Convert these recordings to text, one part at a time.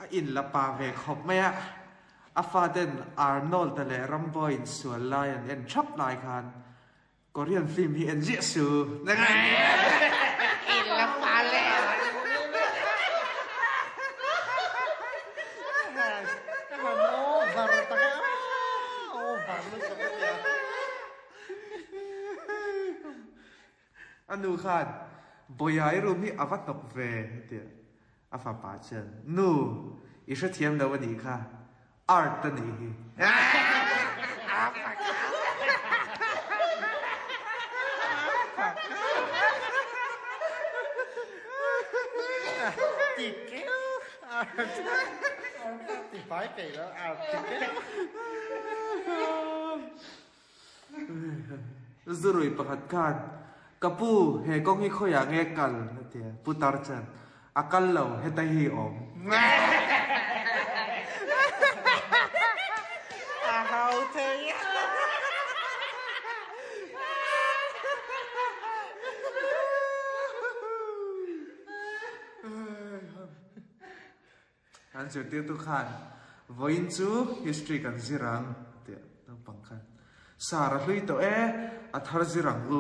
in la pa ve khop maya afaden Arnold tale Rambo in sual lion en chop lai khan Korean film hi en jesu nangai in la pa le anu khan boyai rum hi avat nok ve tia afa pa chen nu isha thiam lo ni kha art ta ni hi thì phải kỳ đó zurui pakhat khan kapu he kong hi khoya nge kal tia putar chan akal lo he tai hi om hậu thế an chu tia tu khan voin chu history kan zirang tia to pang khan sara hlui to e athar zirang lu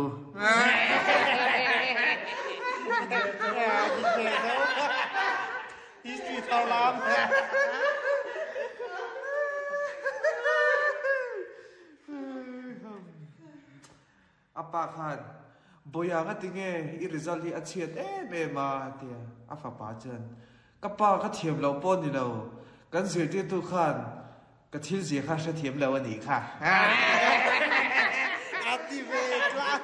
history thao lam apa khan boya nga tinge I result hi achiat e me ma tia afa pa chen kapa ka thiam lo pon ni lo kan zir ti tu khan ka thil ji kha sha thiam lo ani kha activate class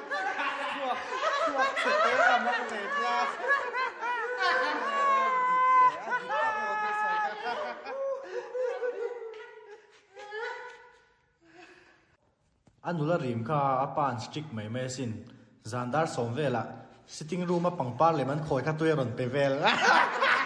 thế là mất mệt class anula rim kha apan strict mai me sin zandar somvela sitting room a pangpar leman khoi kha tuiron pevel